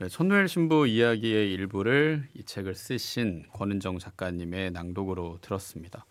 네, 천노엘 신부 이야기의 일부를 이 책을 쓰신 권은정 작가님의 낭독으로 들었습니다.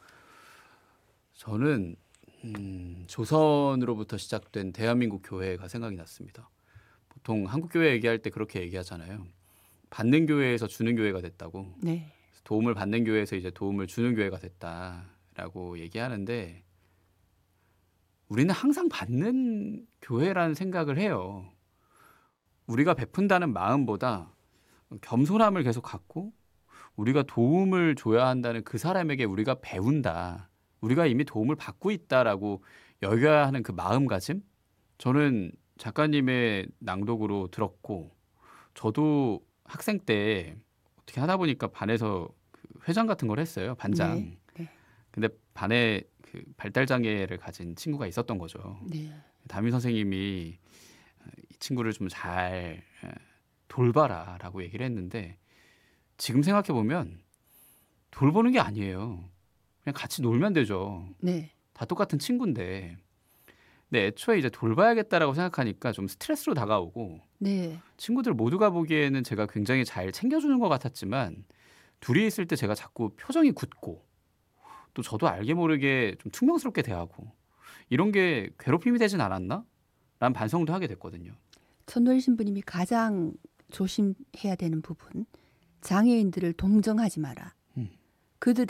저는 조선으로부터 시작된 대한민국 교회가 생각이 났습니다. 보통 한국 교회 얘기할 때 그렇게 얘기하잖아요. 받는 교회에서 주는 교회가 됐다고. 네. 도움을 받는 교회에서 이제 도움을 주는 교회가 됐다라고 얘기하는데 우리는 항상 받는 교회라는 생각을 해요. 우리가 베푼다는 마음보다 겸손함을 계속 갖고 우리가 도움을 줘야 한다는 그 사람에게 우리가 배운다. 우리가 이미 도움을 받고 있다라고 여겨야 하는 그 마음가짐? 저는 작가님의 낭독으로 들었고 저도 학생 때 어떻게 하다 보니까 반에서 그 회장 같은 걸 했어요. 반장. 네. 네. 근데 반에 그 발달 장애를 가진 친구가 있었던 거죠. 네. 담임 선생님이 이 친구를 좀 잘 돌봐라라고 얘기를 했는데 지금 생각해 보면 돌보는 게 아니에요. 그냥 같이 놀면 되죠. 네. 다 똑같은 친구인데. 근데 애초에 이제 돌봐야겠다라고 생각하니까 좀 스트레스로 다가오고 네. 친구들 모두가 보기에는 제가 굉장히 잘 챙겨주는 것 같았지만 둘이 있을 때 제가 자꾸 표정이 굳고 또 저도 알게 모르게 좀 퉁명스럽게 대하고 이런 게 괴롭힘이 되진 않았나? 라는 반성도 하게 됐거든요. 천노엘 신부님이 가장 조심해야 되는 부분, 장애인들을 동정하지 마라. 음. 그들의